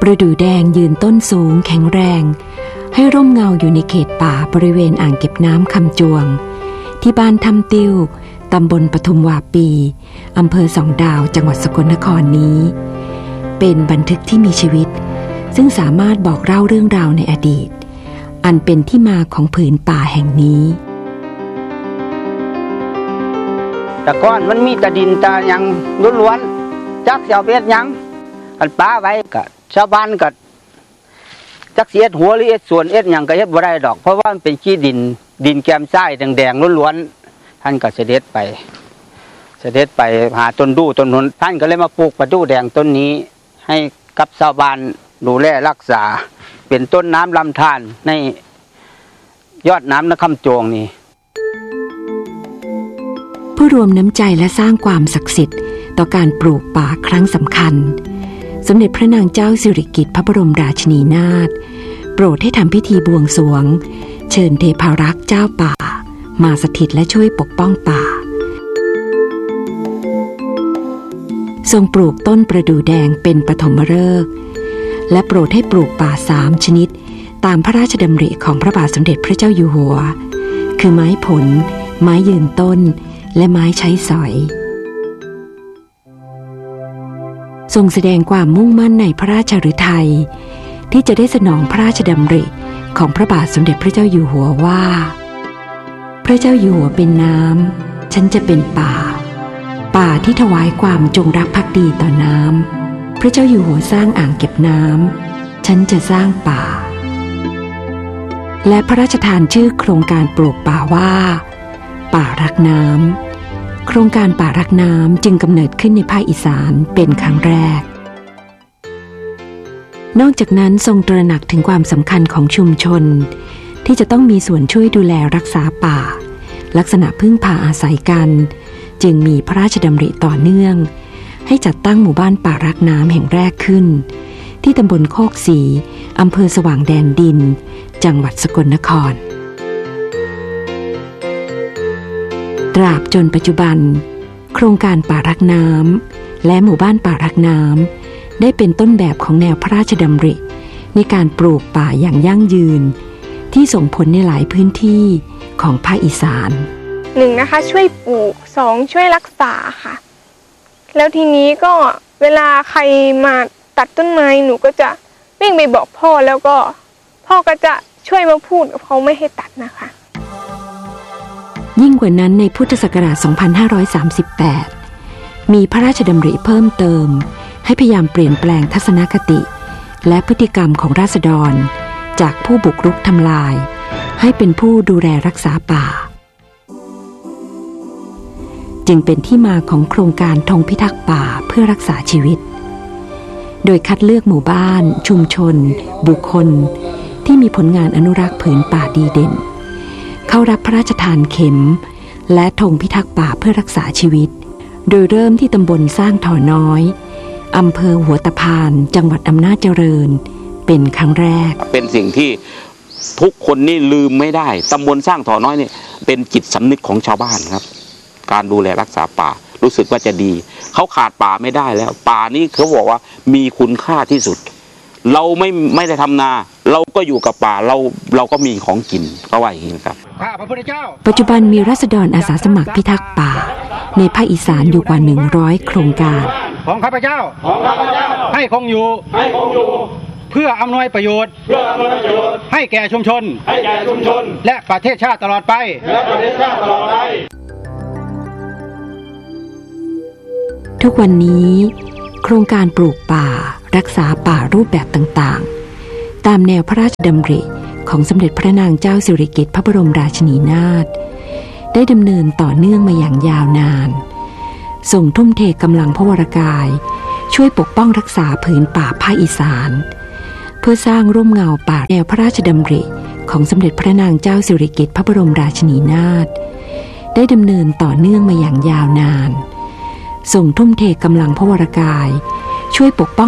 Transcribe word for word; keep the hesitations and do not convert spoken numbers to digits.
ประดู่แดงยืนต้นสูงแข็งแรงให้ร่มเงาอยู่ในเขตป่าบริเวณอ่างเก็บน้ำคำจวงที่บ้านถ้ำติ้วตำบลปทุมวาปีอำเภอสองดาวจังหวัดสกลนครนี้เป็นบันทึกที่มีชีวิตซึ่งสามารถบอกเล่าเรื่องราวในอดีตอันเป็นที่มาของผืนป่าแห่งนี้แต่ก่อนมันมีแต่ดินแต่ยังล้วนๆจักเสียวเป็ดยังอันป้าไว้กับชาวบ้านกับจักเสียดหัวหรือเอ็ดส่วนเอ็ดยังก็เฮ็ดบ่ได้ดอกเพราะว่ามันเป็นขี้ดินดินแกมทรายแดงๆล้วนๆท่านก็เสด็จไปเสด็จไปหาต้นดูต้นนั้นท่านก็เลยมาปลูกประดู่แดงต้นนี้ให้กับชาวบ้านดูแลรักษาเป็นต้นน้ำลำธารในยอดน้ำนครโจงนี่ผู้รวมน้ำใจและสร้างความศักดิ์สิทธิ์ต่อการปลูกป่าครั้งสำคัญสมเด็จพระนางเจ้าสิริกิติ์พระบรมราชินีนาถโปรดให้ทำพิธีบวงสรวงเชิญเทพารักษ์เจ้าป่ามาสถิตและช่วยปกป้องป่าทรงปลูกต้นประดู่แดงเป็นปฐมฤกษ์และโปรดให้ปลูกป่าสามชนิดตามพระราชดำริของพระบาทสมเด็จพระเจ้าอยู่หัวคือไม้ผลไม้ยืนต้นและไม้ใช้สอยทรงแสดงความมุ่งมั่นในพระราชฤทัยที่จะได้สนองพระราชดำริของพระบาทสมเด็จพระเจ้าอยู่หัวว่าพระเจ้าอยู่หัวเป็นน้ำฉันจะเป็นป่าป่าที่ถวายความจงรักภักดีต่อน้ำพระเจ้าอยู่หัวสร้างอ่างเก็บน้ำฉันจะสร้างป่าและพระราชทานชื่อโครงการปลูกป่าว่าป่ารักน้ำโครงการป่ารักน้ำจึงกำเนิดขึ้นในภาคอีสานเป็นครั้งแรกนอกจากนั้นทรงตระหนักถึงความสำคัญของชุมชนที่จะต้องมีส่วนช่วยดูแลรักษาป่าลักษณะพึ่งพาอาศัยกันจึงมีพระราชดำริต่อเนื่องให้จัดตั้งหมู่บ้านป่ารักน้ำแห่งแรกขึ้นที่ตำบลโคกศรีอำเภอสว่างแดนดินจังหวัดสกลนครตราบจนปัจจุบันโครงการป่ารักน้ำและหมู่บ้านป่ารักน้ำได้เป็นต้นแบบของแนวพระราชดำริในการปลูกป่าอย่างยั่งยืนที่ส่งผลในหลายพื้นที่ของภาคอีสานหนึ่งนะคะช่วยปลูกสองช่วยรักษาค่ะแล้วทีนี้ก็เวลาใครมาตัดต้นไม้หนูก็จะวิ่งไปบอกพ่อแล้วก็พ่อก็จะช่วยมาพูดกับเขาไม่ให้ตัดนะคะยิ่งกว่านั้นในพุทธศักราช สองพันห้าร้อยสามสิบแปด มีพระราชดำริเพิ่มเติมให้พยายามเปลี่ยนแปลงทัศนคติและพฤติกรรมของราษฎรจากผู้บุกรุกทำลายให้เป็นผู้ดูแลรักษาป่าจึงเป็นที่มาของโครงการธงพิทักษ์ป่าเพื่อรักษาชีวิตโดยคัดเลือกหมู่บ้านชุมชนบุคคลที่มีผลงานอนุรักษ์ผืนป่าดีเด่นเข้ารับพระราชทานเข็มและธงพิทักษ์ป่าเพื่อรักษาชีวิตโดยเริ่มที่ตำบลสร้างถ่อน้อยอำเภอหัวตะพานจังหวัดอำนาจเจริญเป็นครั้งแรกเป็นสิ่งที่ทุกคนนี่ลืมไม่ได้ตำบลสร้างถ่อน้อยนี่เป็นจิตสำนึกของชาวบ้านครับการดูแลรักษาป่ารู้สึกว่าจะดีเขาขาดป่าไม่ได้แล้วป่านี้เขาบอกว่ามีคุณค่าที่สุดเราไม่ไม่ได้ทำนาเราก็อยู่กับป่าเราเราก็มีของกินก็ว่าอย่างนี้ครับปัจจุบันมีราษฎรอาสาสมัครพิทักษ์ป่าในภาคอีสานอยู่กว่าหนึ่งร้อยโครงการของข้าพเจ้าของข้าพเจ้าให้คงอยู่ให้คงอยู่เพื่ออำนวยประโยชน์เพื่ออำนวยประโยชน์ให้แก่ชุมชนให้แก่ชุมชนและประเทศชาติตลอดไปและประเทศชาติตลอดไปทุกวันนี้โครงการปลูกป่ารักษาป่ารูปแบบต่างๆตามแนวพระราชดำริของสมเด็จพระนางเจ้าสิริกิติ์พระบรมราชินีนาถได้ดำเนินต่อเนื่องมาอย่างยาวนานส่งทุ่มเทกำลังพระวรกายช่วยปกป้องรักษาผืนป่าภาคอีสานเพื่อสร้างร่มเงาป่าแนวพระราชดำริของสมเด็จพระนางเจ้าสิริกิติ์พระบรมราชินีนาถได้ดำเนินต่อเนื่องมาอย่างยาวนานส่งทุ่มเทกำลังพระวรกายช่วยปกป้อง